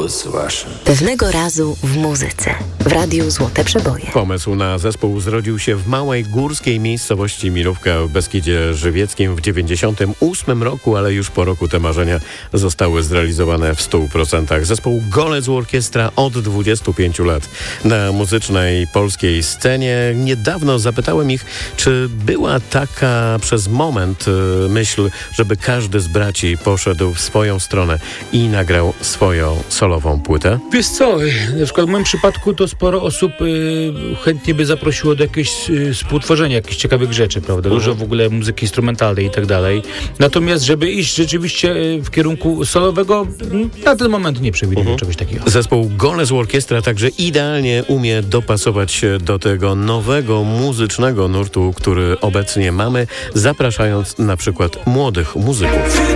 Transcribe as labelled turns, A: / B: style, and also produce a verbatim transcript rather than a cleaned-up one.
A: Pewnego razu w muzyce, w Radiu Złote Przeboje.
B: Pomysł na zespół zrodził się w małej górskiej miejscowości Milówka w Beskidzie Żywieckim w dziewięćdziesiątym ósmym roku, ale już po roku te marzenia zostały zrealizowane w stu procentach. Zespół Golec Orkiestra od dwudziestu pięciu lat na muzycznej polskiej scenie. Niedawno zapytałem ich, czy była taka przez moment y, myśl, żeby każdy z braci poszedł w swoją stronę i nagrał swoją solową płytę?
C: Wiesz co, na przykład w moim przypadku to sporo osób y, chętnie by zaprosiło do jakiegoś y, współtworzenia jakichś ciekawych rzeczy, prawda? Dużo w ogóle muzyki instrumentalnej i tak dalej. Natomiast, żeby iść rzeczywiście y, w kierunku solowego, y, na ten moment nie przewiduję uh-huh. czegoś takiego.
B: Zespół Golec Orkiestra także idealnie umie dopasować się do tego nowego muzycznego nurtu, który obecnie mamy, zapraszając na przykład młodych muzyków.